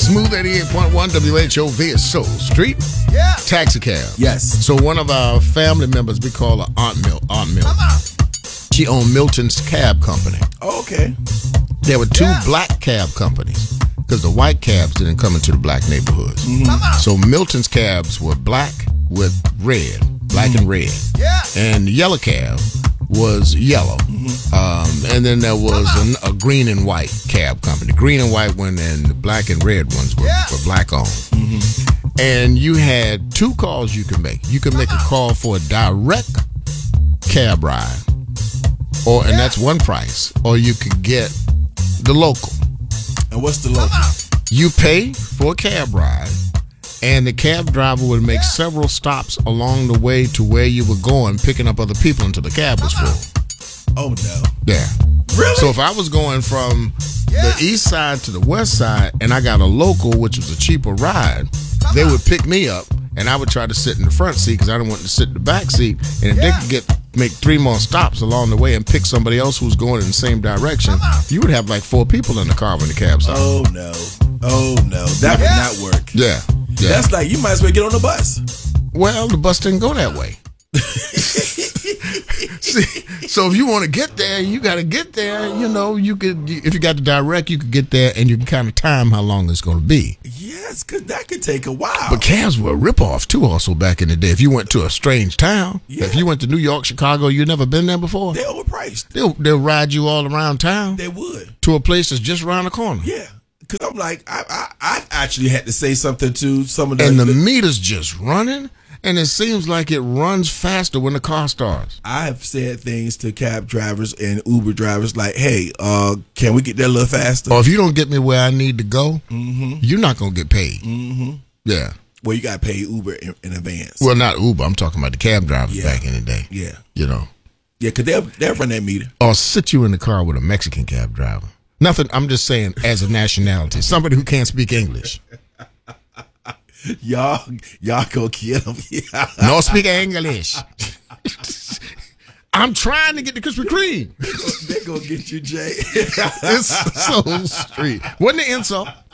Smooth 88.1 WHOV is Soul Street. Yeah. Taxi cab. Yes. So one of our family members, we call her Aunt Mill. She owned Milton's Cab Company. Oh, okay. There were two black cab companies because the white cabs didn't come into the black neighborhoods. So Milton's cabs were black with red, black and red. Yeah. And the yellow cab was yellow. And then there was a green and white cab company. Green and white one and the black and red ones were black owned. And you had two calls you could make. You could make a call for a direct cab ride, and that's one price, or you could get the local. And what's the local? You pay for a cab ride, and the cab driver would make several stops along the way to where you were going, picking up other people until the cab was full. Oh, no. Yeah. Really? So if I was going from the east side to the west side and I got a local, which was a cheaper ride, they would pick me up and I would try to sit in the front seat because I didn't want to sit in the back seat. And if they could make 3 more stops along the way and pick somebody else who's going in the same direction, you would have like 4 people in the car when the cab stopped. Oh, no. Oh, no. That would not work. Yeah. That's like, you might as well get on the bus. Well, the bus didn't go that way. See, so if you want to get there, you got to get there. You know, you could, if you got the direct, you could get there and you can kind of time how long it's going to be. Yes, because that could take a while. But cabs were a ripoff too also back in the day. If you went to a strange town, if you went to New York, Chicago, you'd never been there before. They're overpriced. They'll ride you all around town. They would. To a place that's just around the corner. Yeah. Because I'm like, I actually had to say something to some of the... And the meter's just running. And it seems like it runs faster when the car starts. I have said things to cab drivers and Uber drivers like, hey, can we get there a little faster? Or if you don't get me where I need to go, you're not going to get paid. Yeah. Well, you got to pay Uber in advance. Well, not Uber. I'm talking about the cab drivers back in the day. Yeah. You know. Yeah, because they'll run that meter. Or sit you in the car with a Mexican cab driver. Nothing. I'm just saying as a nationality. Somebody who can't speak English. Y'all go kill him. No speak English. I'm trying to get the Krispy Kreme. They're going to get you, Jay. It's so street. Wasn't the insult?